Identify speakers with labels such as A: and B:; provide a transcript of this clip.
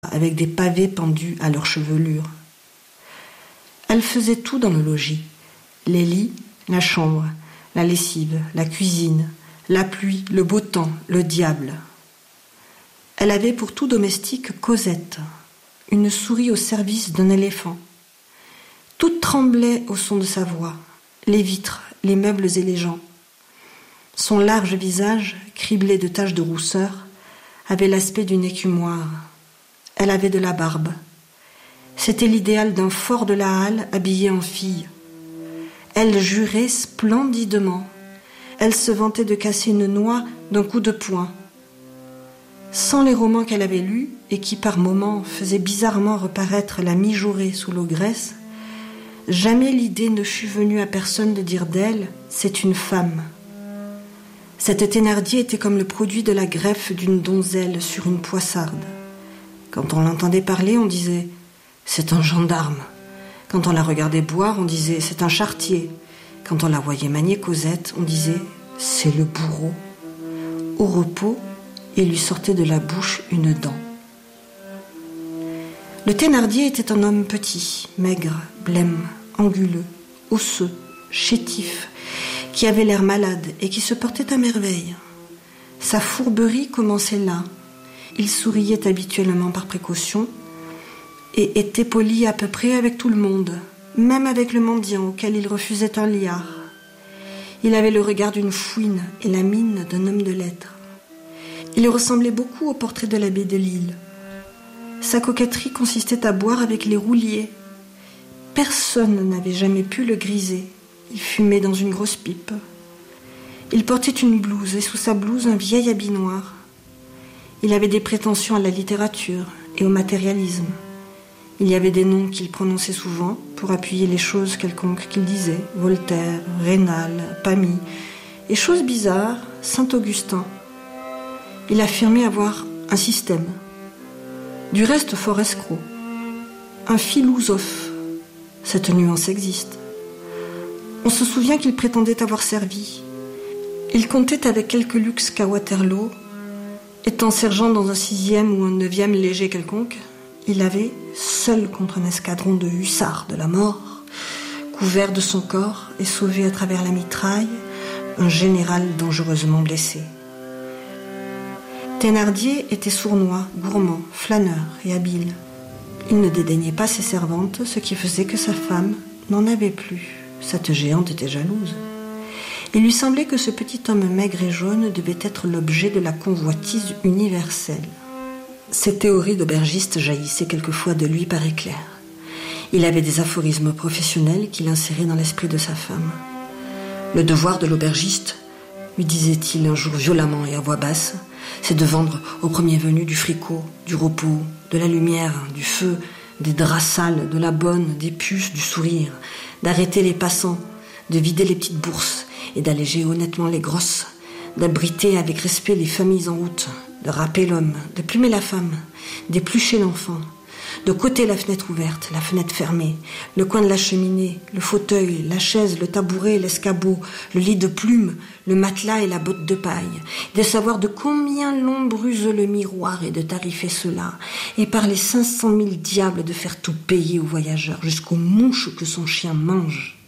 A: avec des pavés pendus à leur chevelure. Elle faisait tout dans le logis. Les lits, la chambre, la lessive, la cuisine, la pluie, le beau temps, le diable. Elle avait pour tout domestique Cosette, une souris au service d'un éléphant. Toute tremblait au son de sa voix, les vitres, les meubles et les gens. Son large visage, criblé de taches de rousseur, avait l'aspect d'une écumoire. Elle avait de la barbe. C'était l'idéal d'un fort de la halle habillé en fille. Elle jurait splendidement. Elle se vantait de casser une noix d'un coup de poing. Sans les romans qu'elle avait lus et qui par moments faisaient bizarrement reparaître la mijaurée sous l'ogresse, jamais l'idée ne fut venue à personne de dire d'elle « c'est une femme ». Cette Thénardier était comme le produit de la greffe d'une donzelle sur une poissarde. Quand on l'entendait parler, on disait « c'est un gendarme ». Quand on la regardait boire, on disait « c'est un charretier ». Quand on la voyait manier Cosette, on disait « c'est le bourreau ». Au repos, il lui sortait de la bouche une dent. Le Thénardier était un homme petit, maigre, blême, anguleux, osseux, chétif, qui avait l'air malade et qui se portait à merveille. Sa fourberie commençait là. Il souriait habituellement par précaution et était poli à peu près avec tout le monde, même avec le mendiant auquel il refusait un liard. Il avait le regard d'une fouine et la mine d'un homme de lettres. Il ressemblait beaucoup au portrait de l'abbé Delille. Sa coquetterie consistait à boire avec les rouliers. Personne n'avait jamais pu le griser. Il fumait dans une grosse pipe. Il portait une blouse et sous sa blouse un vieil habit noir. Il avait des prétentions à la littérature et au matérialisme. Il y avait des noms qu'il prononçait souvent pour appuyer les choses quelconques qu'il disait. Voltaire, Raynal, Pamy. Et chose bizarre, Saint-Augustin. Il affirmait avoir un système. Du reste fort escroc. Un philosophe. Cette nuance existe. On se souvient qu'il prétendait avoir servi. Il comptait avec quelque luxe qu'à Waterloo, étant sergent dans un 6e ou un 9e léger quelconque, il avait, seul contre un escadron de hussards de la mort, couvert de son corps et sauvé à travers la mitraille, un général dangereusement blessé. Thénardier était sournois, gourmand, flâneur et habile. Il ne dédaignait pas ses servantes, ce qui faisait que sa femme n'en avait plus. Cette géante était jalouse. Il lui semblait que ce petit homme maigre et jaune devait être l'objet de la convoitise universelle. Ses théories d'aubergiste jaillissaient quelquefois de lui par éclairs. Il avait des aphorismes professionnels qu'il insérait dans l'esprit de sa femme. Le devoir de l'aubergiste, lui disait-il un jour violemment et à voix basse, c'est de vendre au premier venu du fricot, du repos, de la lumière, du feu, des draps sales, de la bonne, des puces, du sourire, d'arrêter les passants, de vider les petites bourses et d'alléger honnêtement les grosses, d'abriter avec respect les familles en route, de râper l'homme, de plumer la femme, d'éplucher l'enfant, de coter la fenêtre ouverte, la fenêtre fermée, le coin de la cheminée, le fauteuil, la chaise, le tabouret, l'escabeau, le lit de plumes, le matelas et la botte de paille, de savoir de combien l'on bruse le miroir et de tarifer cela, et par les 500 000 diables de faire tout payer au voyageur jusqu'aux mouches que son chien mange.